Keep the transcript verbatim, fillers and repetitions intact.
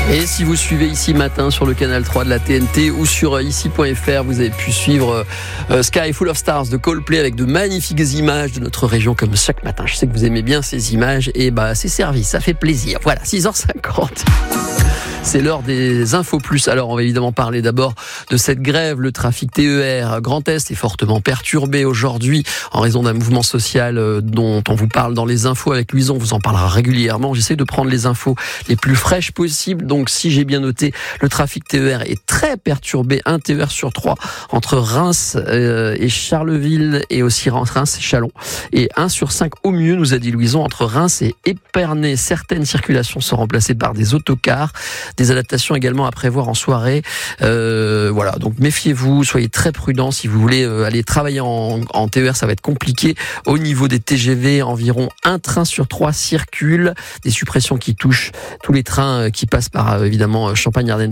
Et si vous suivez Ici Matin sur le canal trois de la T N T ou sur ici point f r, vous avez pu suivre euh, Sky Full of Stars de Coldplay avec de magnifiques images de notre région comme chaque matin. Je sais que vous aimez bien ces images et bah c'est servi, ça fait plaisir. Voilà, six heures cinquante. C'est l'heure des infos plus. Alors, on va évidemment parler d'abord de cette grève. Le trafic T E R Grand Est est fortement perturbé aujourd'hui en raison d'un mouvement social dont on vous parle dans les infos avec Luison. On vous en parlera régulièrement. J'essaie de prendre les infos les plus fraîches possibles. Donc, si j'ai bien noté, le trafic T E R est très perturbé. Un T E R sur trois entre Reims et Charleville et aussi Reims et Châlons. Et un sur cinq au mieux, nous a dit Luison, entre Reims et Épernay. Certaines circulations sont remplacées par des autocars. Des adaptations également à prévoir en soirée. Euh, voilà, donc méfiez-vous, soyez très prudents. Si vous voulez euh, aller travailler en, en T E R, ça va être compliqué. Au niveau des T G V, environ un train sur trois circule. Des suppressions qui touchent tous les trains qui passent par, évidemment, Champagne-Ardenne.